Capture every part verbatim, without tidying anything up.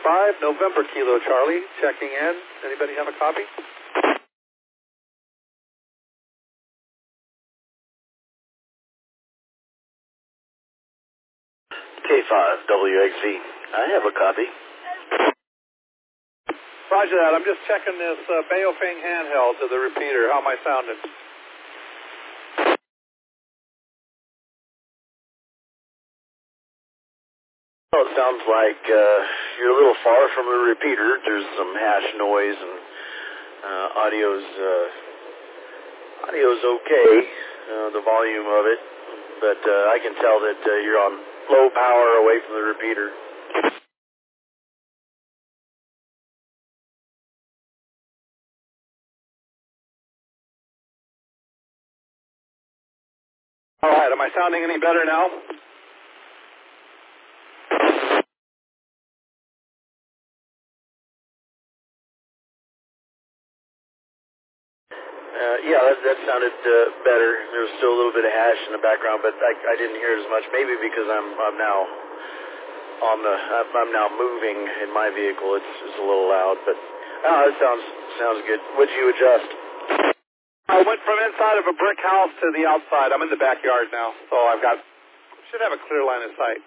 five, November Kilo Charlie, checking in. Anybody have a copy? K five, W X V. I have a copy. Roger that. I'm just checking this uh, Baofeng handheld to the repeater. How am I sounding? Well, it sounds like uh, you're a little far from the repeater. There's some hash noise, and uh, audio's uh, audio's okay, uh, the volume of it, but uh, I can tell that uh, you're on low power away from the repeater. All right. Am I sounding any better now? Uh, yeah, that, that sounded uh, better. There was still a little bit of hash in the background, but I, I didn't hear it as much. Maybe because I'm I'm now on the I'm, I'm now moving in my vehicle. It's it's a little loud, but oh, that sounds sounds good. What'd you adjust? I went from inside of a brick house to the outside. I'm in the backyard now, so I've got should have a clear line of sight.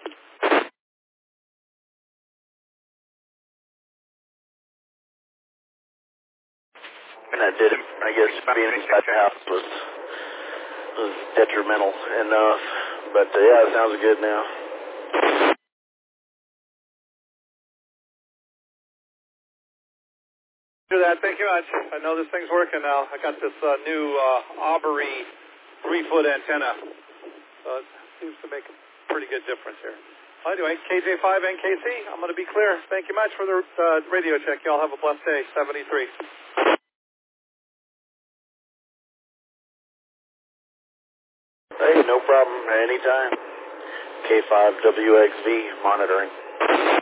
And that did, I guess, being inside the house was was detrimental enough. But uh, yeah, it sounds good now. Do that. Thank you much. I know this thing's working now. I got this uh, new uh, Aubrey three-foot antenna, so it seems to make a pretty good difference here. Well, anyway, K J five N K C, I'm going to be clear. Thank you much for the uh, radio check. Y'all have a blessed day. seventy-three. Hey, no problem. Anytime. K five W X V monitoring.